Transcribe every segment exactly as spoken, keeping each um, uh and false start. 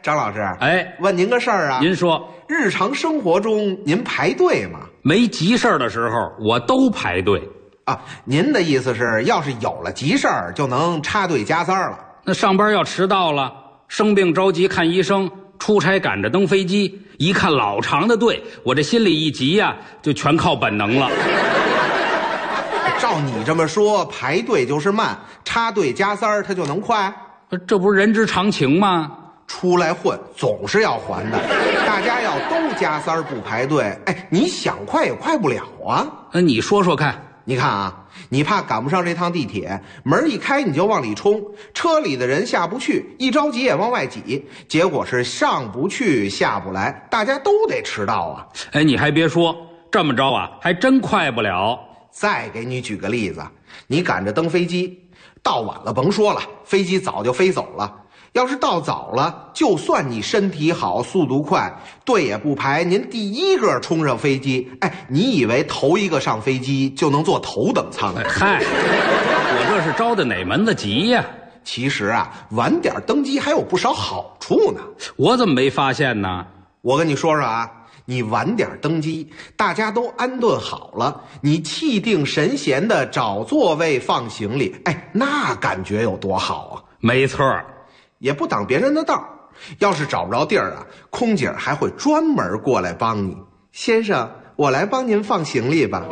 张老师， 哎， 问您个事儿啊。 您说， 日常生活中您排队吗？ 没急事儿的时候，我都排队。 啊，您的意思是，要是有了急事儿，就能插队加塞儿了？ 那上班要迟到了，生病着急看医生，出差赶着登飞机，一看老长的队，我这心里一急呀、啊，就全靠本能了。 照你这么说，排队就是慢，插队加塞儿它就能快？ 这不是人之常情吗？ 出来混总是要还的，大家要都加塞儿不排队，哎，你想快也快不了啊。 那你说说看。 你看啊，你怕赶不上这趟地铁，门一开你就往里冲，车里的人下不去，一着急也往外挤，结果是上不去下不来，大家都得迟到啊。 哎，你还别说，这么着啊，还真快不了。 再给你举个例子，你赶着登飞机，到晚了甭说了，飞机早就飞走了。要是到早了，就算你身体好速度快，队也不排，您第一个冲上飞机，哎，你以为头一个上飞机就能坐头等舱？ 哎嗨，我这是着的哪门子急呀？ 其实啊，晚点登机还有不少好处呢。 我怎么没发现呢？ 我跟你说说啊，你晚点登机，大家都安顿好了，你气定神闲的找座位放行李，哎，那感觉有多好啊！ 没错儿。 也不挡别人的道，要是找不着地儿啊，空姐还会专门过来帮你。先生，我来帮您放行李吧。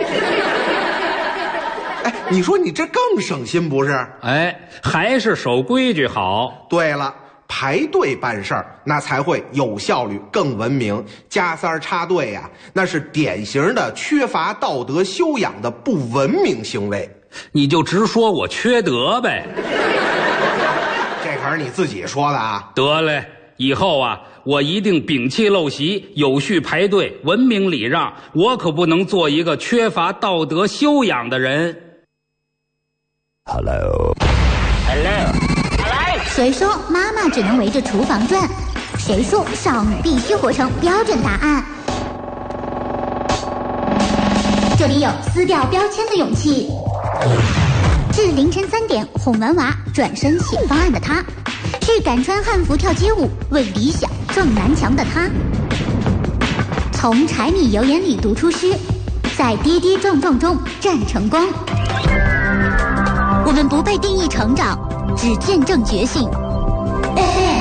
哎，你说你这更省心不是？ 哎，还是守规矩好。 对了，排队办事儿那才会有效率、更文明。加塞儿插队呀、啊，那是典型的缺乏道德修养的不文明行为。 你就直说我缺德呗。 这可是你自己说的啊！ 得嘞，以后啊，我一定摒弃陋习，有序排队，文明礼让。我可不能做一个缺乏道德修养的人。 Hello， Hello， 谁说妈妈只能围着厨房转？谁说少女必须活成标准答案？这里有撕掉标签的勇气。是凌晨三点哄完娃转身写方案的他，是敢穿汉服跳街舞为理想撞南墙的他，从柴米油盐里读出诗，在跌跌撞撞中战成功。我们不被定义成长，只见证觉醒。F